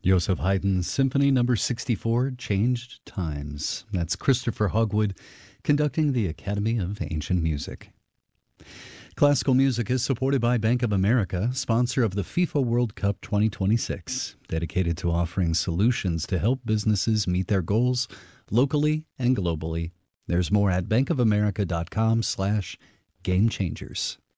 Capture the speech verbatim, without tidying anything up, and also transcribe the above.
Joseph Haydn's Symphony Number sixty-four, Changed Times. That's Christopher Hogwood conducting the Academy of Ancient Music. Classical music is supported by Bank of America, sponsor of the FIFA World Cup twenty twenty-six, dedicated to offering solutions to help businesses meet their goals locally and globally. There's more at bankofamerica.com slash game changers.